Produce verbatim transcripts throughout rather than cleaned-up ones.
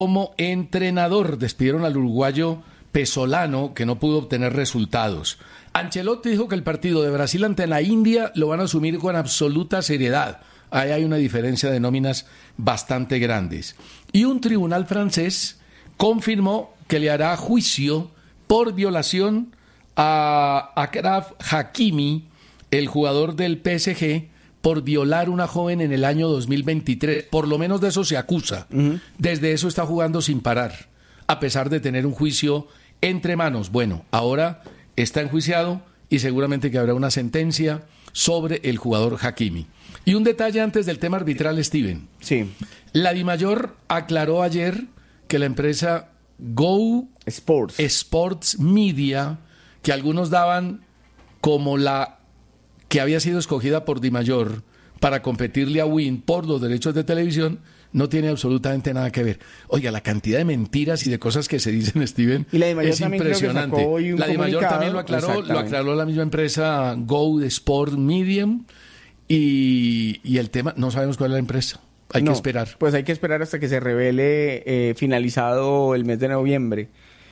como entrenador. Despidieron al uruguayo Pesolano, que no pudo obtener resultados. Ancelotti dijo que el partido de Brasil ante la India lo van a asumir con absoluta seriedad. Ahí hay una diferencia de nóminas bastante grandes. Y un tribunal francés confirmó que le hará juicio por violación a Achraf Hakimi, el jugador del P S G, por violar a una joven en el año dos mil veintitrés. Por lo menos de eso se acusa. Uh-huh. Desde eso está jugando sin parar, a pesar de tener un juicio entre manos. Bueno, ahora está enjuiciado y seguramente que habrá una sentencia sobre el jugador Hakimi. Y un detalle antes del tema arbitral, Steven. Sí. La Dimayor aclaró ayer que la empresa Go Sports. Sports Media, que algunos daban como la que había sido escogida por Dimayor para competirle a Win por los derechos de televisión, no tiene absolutamente nada que ver. Oiga, la cantidad de mentiras y de cosas que se dicen, Steven, y la Dimayor es impresionante. La Dimayor también lo aclaró, lo aclaró la misma empresa Go Sport Medium, y, y el tema, no sabemos cuál es la empresa. Hay no, que esperar. Pues hay que esperar hasta que se revele eh, finalizado el mes de noviembre.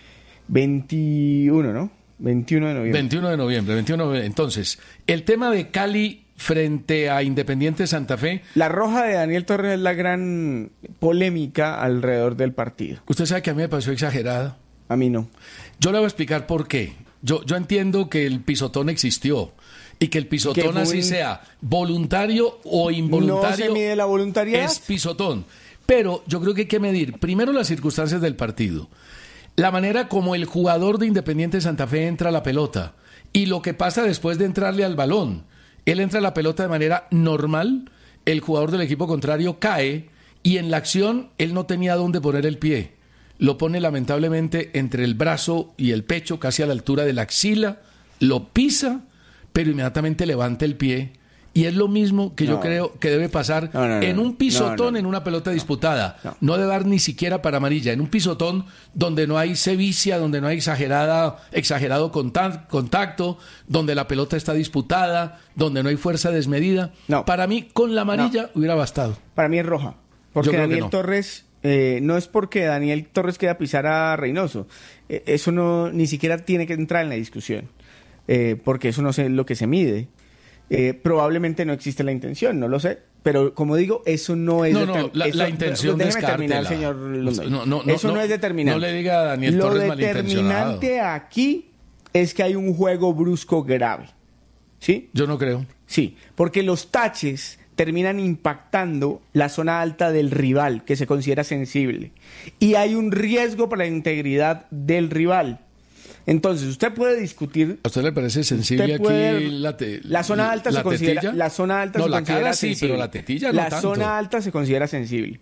veintiuno, ¿no? veintiuno de noviembre. veintiuno de noviembre, veintiuno de noviembre. Entonces, el tema de Cali frente a Independiente Santa Fe. La roja de Daniel Torres es la gran polémica alrededor del partido. Usted sabe que a mí me pareció exagerada. A mí no. Yo le voy a explicar por qué. Yo, yo entiendo que el pisotón existió y que el pisotón, que así un... sea voluntario o involuntario, no se mide la voluntariedad, es pisotón. Pero yo creo que hay que medir primero las circunstancias del partido, la manera como el jugador de Independiente Santa Fe entra a la pelota y lo que pasa después de entrarle al balón. Él entra a la pelota de manera normal, el jugador del equipo contrario cae y en la acción él no tenía dónde poner el pie. Lo pone lamentablemente entre el brazo y el pecho, casi a la altura de la axila, lo pisa, pero inmediatamente levanta el pie. Y es lo mismo que no. yo creo que debe pasar no, no, no, en un pisotón, no, no, en una pelota no, disputada. No. no debe dar ni siquiera para amarilla. En un pisotón donde no hay sevicia, donde no hay exagerada, exagerado contacto, donde la pelota está disputada, donde no hay fuerza desmedida. No. Para mí, con la amarilla no. hubiera bastado. Para mí es roja. Porque Daniel no. Torres... Eh, no es porque Daniel Torres quiera pisar a Reynoso. Eh, eso no ni siquiera tiene que entrar en la discusión. Eh, porque eso no es lo que se mide. Eh, probablemente no existe la intención, no lo sé, pero como digo, eso no es no, no, la, eso, la intención déjeme terminar, señor Londoño. No, no, no, eso no, no es determinante. No le diga a Daniel lo Torres determinante malintencionado. aquí es que hay un juego brusco grave, ¿sí? Yo no creo. Sí, porque los taches terminan impactando la zona alta del rival, que se considera sensible, y hay un riesgo para la integridad del rival. Entonces, usted puede discutir... ¿A usted le parece sensible puede, aquí la te, La zona alta la se considera... tetilla? La zona alta no, se la considera cara sí, sensible. pero la tetilla no La tanto. zona alta se considera sensible.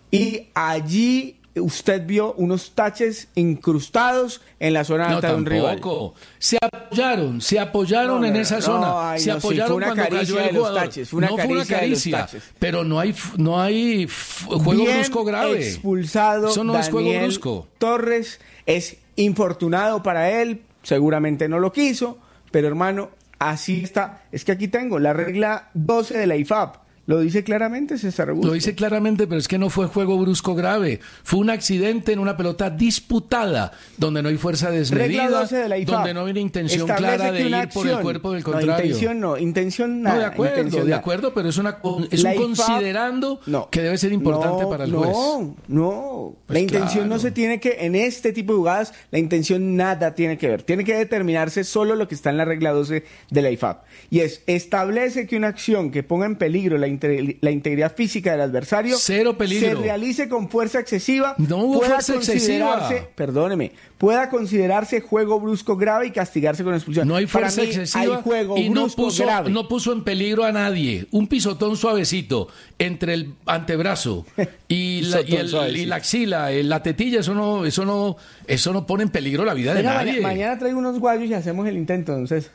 Y allí usted vio unos taches incrustados en la zona alta no, de un rival. Se apoyaron, se apoyaron no, en no, esa no, zona. ay, se no, apoyaron sí, fue una cuando caricia cayó el de los jugador. Taches, fue una no caricia fue una caricia, de los taches. pero no hay, no hay juego Bien brusco grave. Expulsado Eso no Daniel es juego brusco. Torres es infortunado para él, seguramente no lo quiso, pero hermano, así está. Es que aquí tengo la regla doce de la I F A B. Lo dice claramente, César Augusto. Lo dice claramente, pero es que no fue juego brusco grave. Fue un accidente en una pelota disputada, donde no hay fuerza desmedida, de la I F A B. donde no hay una intención Establece clara de ir acción, por el cuerpo del contrario. No, intención no, intención nada. No, de acuerdo, intención de nada. acuerdo, pero es, una, es la un I F A B, considerando no, que debe ser importante no, para el no, juez. No, no. Pues la intención claro. no se tiene que, en este tipo de jugadas, la intención nada tiene que ver. Tiene que determinarse solo lo que está en la regla doce de la I F A B. Y es, establece que una acción que ponga en peligro la, inter, la integridad física del adversario Cero peligro. se realice con fuerza excesiva, no hubo pueda fuerza considerarse, excesiva. Perdóneme, pueda considerarse juego brusco grave y castigarse con expulsión. No hay fuerza Para mí, excesiva hay juego y no brusco puso, grave. no puso en peligro a nadie. Un pisotón suavecito entre el antebrazo y la, y el, y la axila, la tetilla, eso no, eso no, eso no pone en peligro la vida de Venga, nadie. Mañana, mañana traigo unos guayos y hacemos el intento, entonces.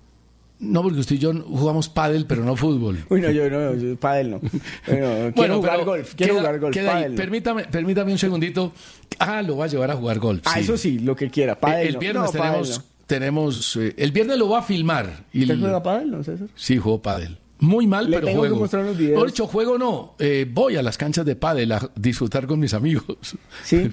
No, porque usted y yo jugamos pádel, pero no fútbol. Uy, no, yo no, yo, pádel no. Bueno, quiero bueno, jugar golf, quiero queda, jugar golf, queda pádel ahí. no. Permítame, permítame un segundito. Ah, lo va a llevar a jugar golf. Ah, sí. eso sí, lo que quiera, pádel El, el viernes no. tenemos, no. tenemos eh, el viernes lo va a filmar. Y ¿Usted el, juega pádel, no, César? Sí, juego pádel. Muy mal, Le pero tengo juego. que mostrar unos videos. Por hecho, juego no. Eh, voy a las canchas de pádel a disfrutar con mis amigos. Sí.